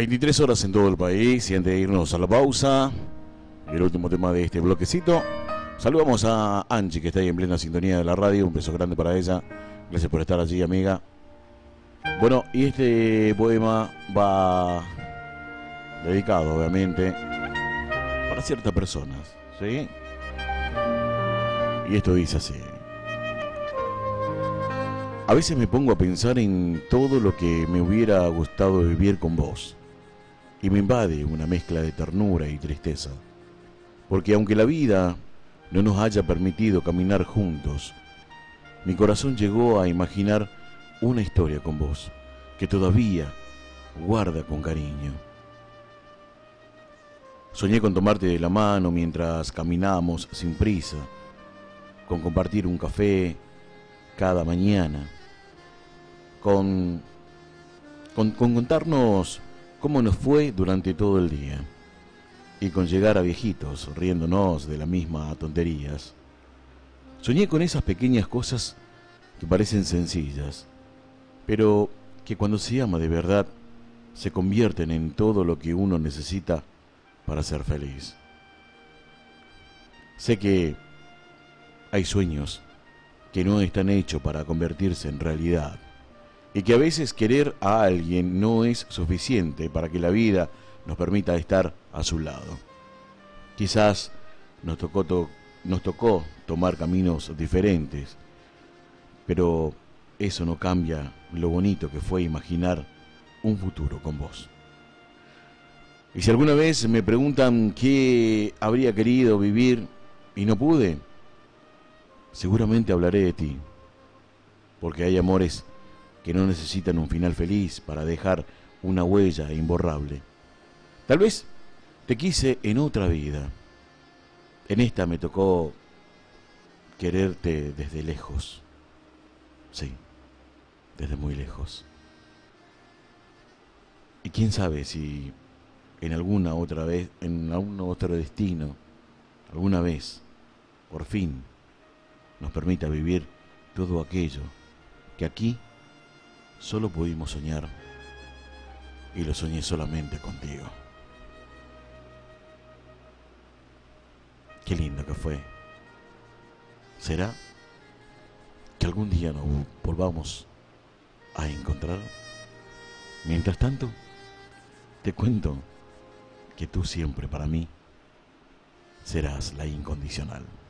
23 horas en todo el país y antes de irnos a la pausa, el último tema de este bloquecito, saludamos a Angie que está ahí en plena sintonía de la radio, un beso grande para ella, gracias por estar allí, amiga. Bueno, y este poema va dedicado obviamente para ciertas personas, ¿sí? Y esto dice así: a veces me pongo a pensar en todo lo que me hubiera gustado vivir con vos, y me invade una mezcla de ternura y tristeza, porque aunque la vida no nos haya permitido caminar juntos, mi corazón llegó a imaginar una historia con vos, que todavía guarda con cariño. Soñé con tomarte de la mano mientras caminábamos sin prisa, con compartir un café cada mañana, con contarnos cómo nos fue durante todo el día, y con llegar a viejitos riéndonos de las mismas tonterías. Soñé con esas pequeñas cosas que parecen sencillas, pero que cuando se ama de verdad se convierten en todo lo que uno necesita para ser feliz. Sé que hay sueños que no están hechos para convertirse en realidad, y que a veces querer a alguien no es suficiente para que la vida nos permita estar a su lado. Quizás nos tocó tomar caminos diferentes, pero eso no cambia lo bonito que fue imaginar un futuro con vos. Y si alguna vez me preguntan qué habría querido vivir y no pude, seguramente hablaré de ti, porque hay amores que no necesitan un final feliz para dejar una huella imborrable. Tal vez te quise en otra vida. En esta me tocó quererte desde lejos. Sí, desde muy lejos. Y quién sabe si en alguna otra vez, en algún otro destino, alguna vez, por fin, nos permita vivir todo aquello que aquí solo pudimos soñar, y lo soñé solamente contigo. Qué lindo que fue. ¿Será que algún día nos volvamos a encontrar? Mientras tanto, te cuento que tú siempre para mí serás la incondicional.